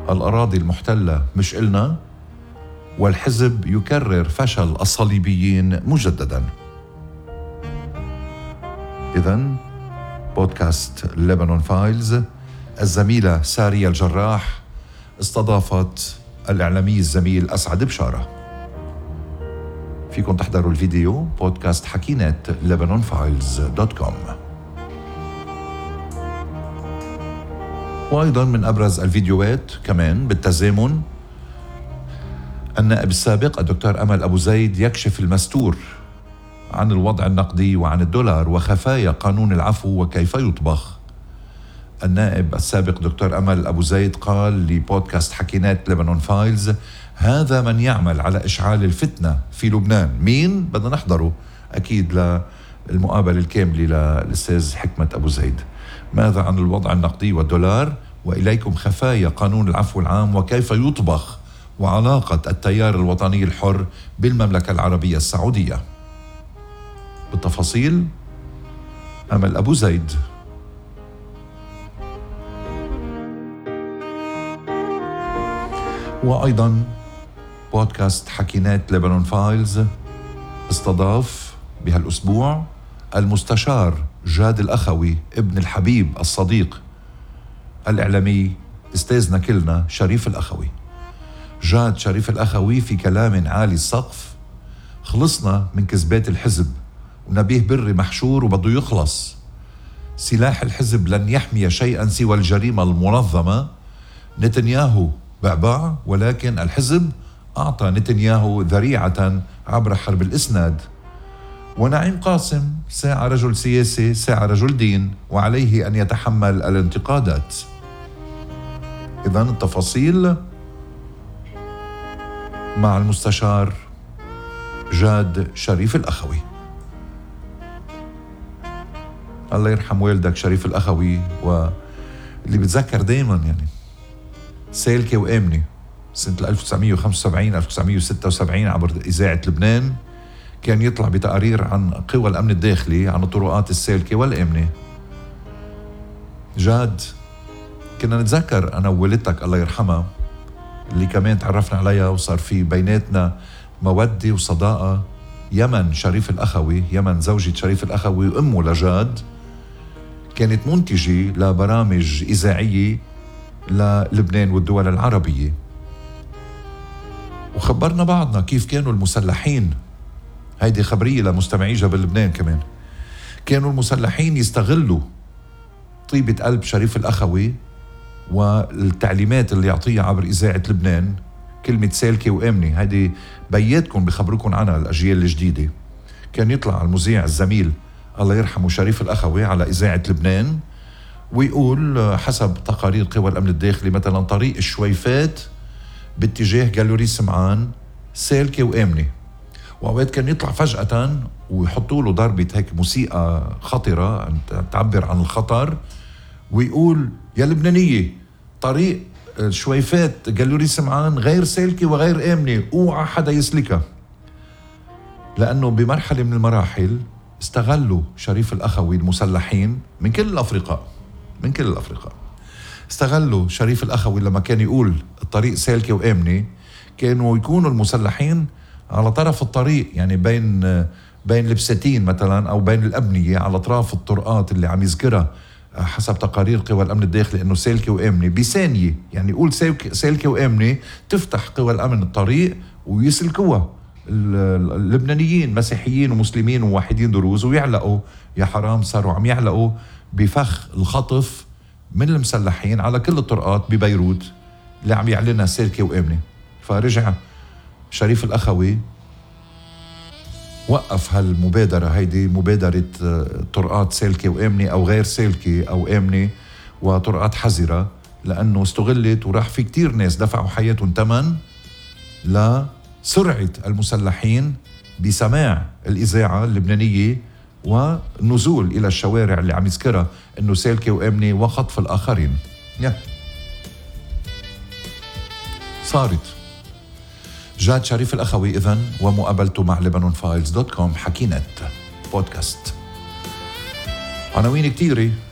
الأراضي المحتلة مش إلنا، والحزب يكرر فشل الصليبيين مجددا. إذن بودكاست لبنان فايلز، الزميلة سارية الجراح استضافت الإعلامي الزميل أسعد بشارة. فيكم تحضروا الفيديو بودكاست حكينت lebanonfiles.com. وأيضا من أبرز الفيديوهات كمان بالتزامن، النائب السابق الدكتور أمل أبو زيد يكشف المستور عن الوضع النقدي وعن الدولار وخفايا قانون العفو وكيف يطبخ. النائب السابق دكتور أمل أبو زيد قال لبودكاست حكينات لبنان فايلز: هذا من يعمل على إشعال الفتنة في لبنان. مين؟ بدنا نحضره أكيد للمقابلة الكاملة للأستاذ حكمة أبو زيد. ماذا عن الوضع النقدي والدولار؟ وإليكم خفايا قانون العفو العام وكيف يطبخ، وعلاقة التيار الوطني الحر بالمملكة العربية السعودية. بالتفاصيل أمل أبو زيد. وأيضا بودكاست حكينات لبنان فايلز استضاف بهالأسبوع المستشار جاد الأخوي ابن الحبيب الصديق الإعلامي أستاذنا كلنا شريف الأخوي. جاد شريف الأخوي في كلام عالي السقف: خلصنا من كذبات الحزب، ونبيه بري محشور وبده يخلص. سلاح الحزب لن يحمي شيئا سوى الجريمة المنظمة. نتنياهو بعبع، ولكن الحزب أعطى نتنياهو ذريعة عبر حرب الإسناد. ونعيم قاسم ساعة رجل سياسي ساعة رجل دين، وعليه أن يتحمل الانتقادات. إذن التفاصيل مع المستشار جاد شريف الأخوي. الله يرحم والدك شريف الأخوي، واللي بتذكر دايما يعني سالكة وآمنة سنة 1975-1976 عبر إذاعة لبنان، كان يطلع بتقارير عن قوى الأمن الداخلي عن الطرقات السالكة والآمنة. جاد كنا نتذكر أنا ووالدتك الله يرحمها، اللي كمان تعرفنا عليها وصار في بيناتنا مودة وصداقة. يمن شريف الأخوي، يمن زوجة شريف الأخوي وأمه لجاد، كانت منتجة لبرامج إذاعية للبنان والدول العربية. وخبرنا بعضنا كيف كانوا المسلحين، هيدي خبرية لمستمعي جبل لبنان كمان، كانوا المسلحين يستغلوا طيبة قلب شريف الأخوي والتعليمات اللي يعطيها عبر إذاعة لبنان. كلمة سالكة وآمنة هيدي بياتكم بخبركم عنها الأجيال الجديدة. كان يطلع المذيع الزميل الله يرحمه شريف الأخوي على إذاعة لبنان ويقول حسب تقارير قوى الأمن الداخلي مثلا طريق الشويفات باتجاه جالوري سمعان سالكة وآمنة. وأوقات كان يطلع فجأة ويحطوا له ضربة هيك موسيقى خطرة تعبر عن الخطر، ويقول: يا لبنانية، طريق شويفات جالوري سمعان غير سالكة وغير آمنة، اوعى حدا يسلكها. لأنه بمرحلة من المراحل استغلوا شريف الأخوي المسلحين من كل الأفرقاء استغلوا شريف الأخوي لما كان يقول الطريق سالكة وآمنة، كانوا يكونوا المسلحين على طرف الطريق، يعني بين لبستين مثلا أو بين الأبنية على أطراف الطرقات اللي عم يذكرها حسب تقارير قوى الأمن الداخلي إنه سالكة وآمنة بثانية. يعني يقول سالكة وآمنة، تفتح قوى الأمن الطريق ويسلكوها اللبنانيين مسيحيين ومسلمين وواحدين دروز، ويعلقوا يا حرام صاروا عم يعلقوا بفخ الخطف من المسلحين على كل الطرقات ببيروت اللي عم يعلنها سالكة وآمنة. فرجع شريف الأخوي وقف هالمبادرة، هيدي مبادرة طرقات سالكة وآمنة أو غير سالكة أو آمنة وطرقات حذرة، لأنه استغلت وراح في كتير ناس دفعوا حياتهم ثمن لسرعة المسلحين بسماع الإذاعة اللبنانية والنزول إلى الشوارع اللي عم يذكرها إنه سالكة وآمنة وخطف الآخرين. صارت جاد شريف الأخوي إذن ومقابلته مع lebanonfiles.com حكينت بودكاست. عناوين كتيرة